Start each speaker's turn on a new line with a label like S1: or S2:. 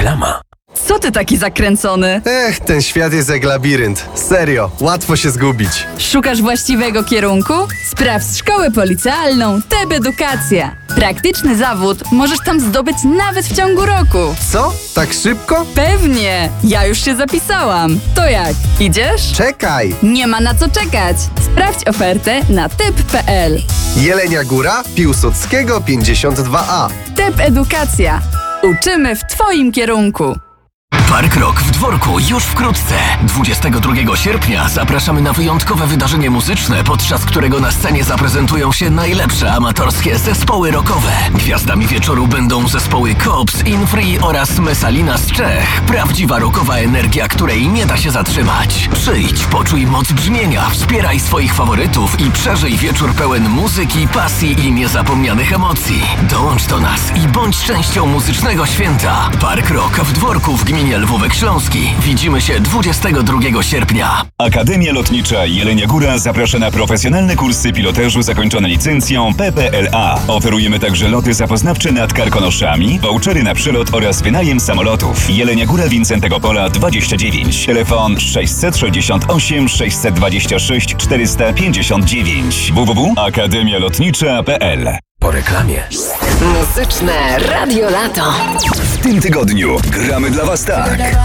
S1: Reklama.
S2: Co ty taki zakręcony?
S3: Ten świat jest jak labirynt. Serio, łatwo się zgubić.
S2: Szukasz właściwego kierunku? Sprawdź Szkołę Policealną TEB Edukacja. Praktyczny zawód możesz tam zdobyć nawet w ciągu roku.
S3: Co? Tak szybko?
S2: Pewnie! Ja już się zapisałam. To jak? Idziesz?
S3: Czekaj!
S2: Nie ma na co czekać. Sprawdź ofertę na teb.pl.
S3: Jelenia Góra, Piłsudskiego 52A.
S2: TEB Edukacja. Uczymy w Twoim kierunku.
S1: Park Rock w Dworku już wkrótce. 22 sierpnia zapraszamy na wyjątkowe wydarzenie muzyczne, podczas którego na scenie zaprezentują się najlepsze amatorskie zespoły rockowe. Gwiazdami wieczoru będą zespoły Cops, Infree oraz Mesalina z Czech. Prawdziwa rockowa energia, której nie da się zatrzymać. Przyjdź, poczuj moc brzmienia, wspieraj swoich faworytów i przeżyj wieczór pełen muzyki, pasji i niezapomnianych emocji. Dołącz do nas i bądź częścią muzycznego święta. Park Rock w Dworku w gminie Lwówek Śląski. Widzimy się 22 sierpnia.
S4: Akademia Lotnicza Jelenia Góra zaprasza na profesjonalne kursy pilotażu zakończone licencją PPLA. Oferujemy także loty zapoznawcze nad Karkonoszami, vouchery na przelot oraz wynajem samolotów. Jelenia Góra, Wincentego Pola 29. Telefon 668 626 459. www.akademialotnicza.pl.
S1: Po reklamie.
S5: Muzyczne Radio Lato.
S4: W tym tygodniu gramy dla Was tak.